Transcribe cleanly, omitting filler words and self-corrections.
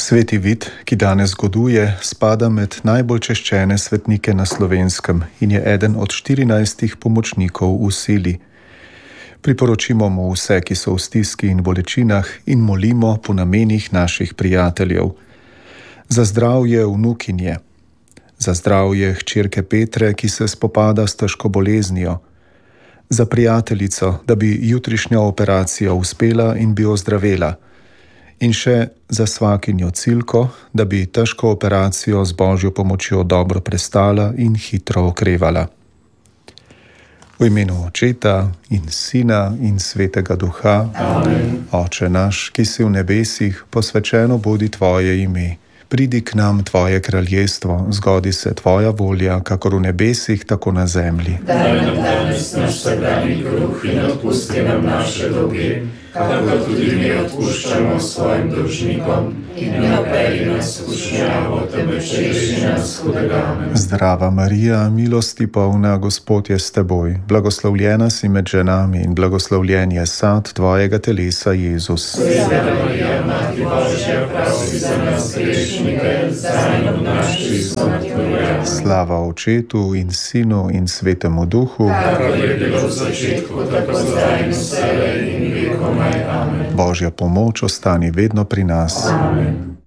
Sveti Vid, ki danes goduje, spada med najbolj češčene svetnike na Slovenskem in je eden od 14 pomočnikov v sili. Priporočimo mu vse, ki so v stiski in bolečinah, in molimo po namenih naših prijateljev. Za zdravje vnukinje, za zdravje hčerke Petre, ki se spopada s težko boleznijo, za prijateljico, da bi jutrišnja operacija uspela in bi ozdravela, in še za svakinjo Cilko, da bi težko operacijo z Božjo pomočjo dobro prestala in hitro okrevala. V imenu Očeta in Sina in Svetega Duha. Amen. Oče naš, ki si v nebesih, posvečeno bodi tvoje ime. Pridi k nam tvoje kraljestvo, zgodi se tvoja volja, kakor v nebesih, tako na zemlji. Daj nam danes naš vsakdanji kruh in odpusti nam naše dolge, kakor tudi mi odpuščamo svojim dolžnikom, in ne vpelji nas v skušnjavo, temveč reši nas hudega. Zdrava Marija, milosti polna, Gospod je s teboj, blagoslovljena si med ženami in blagoslovljen je sad tvojega telesa, Jezus. Sveta Marija, Mati Božja, prosi za nas grešnike, zdaj in v naši smrti. Slava Očetu in Sinu in Svetemu Duhu, kakor je bilo v začetku, tako zdaj in vselej in vekomaj. Amen. Božja pomoč ostani vedno pri nas. Amen.